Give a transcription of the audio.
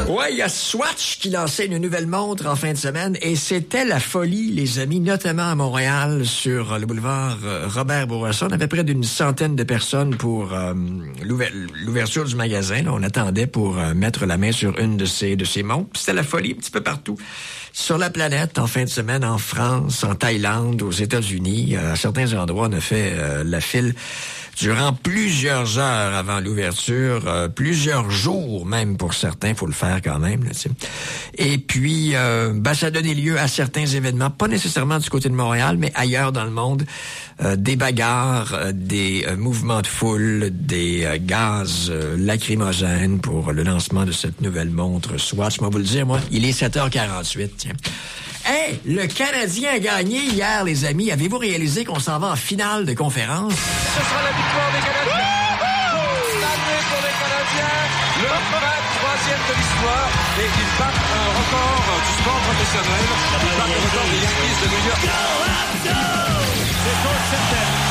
Ouais, il y a Swatch qui lançait une nouvelle montre en fin de semaine et c'était la folie, les amis, notamment à Montréal, sur le boulevard Robert Bourassa. On avait près d'une centaine de personnes pour l'ouverture du magasin. Là, on attendait pour mettre la main sur une de ces montres. C'était la folie un petit peu partout sur la planète en fin de semaine, en France, en Thaïlande, aux États-Unis. À certains endroits, on a fait la file durant plusieurs heures avant l'ouverture, plusieurs jours même pour certains, faut le faire quand même. Là, et puis, ça a donné lieu à certains événements, pas nécessairement du côté de Montréal, mais ailleurs dans le monde, des bagarres, des mouvements de foule, des gaz lacrymogènes pour le lancement de cette nouvelle montre Swatch. Moi, vous le dire, moi, il est 7h48. Tiens. Hey, le Canadien a gagné hier, les amis. Avez-vous réalisé qu'on s'en va en finale de conférence? Ce sera la victoire des Canadiens. L'année pour les Canadiens, le 23e de l'histoire. Et ils battent un record du sport professionnel. Ils battent le record des Yankees de New York. C'est George Septembre.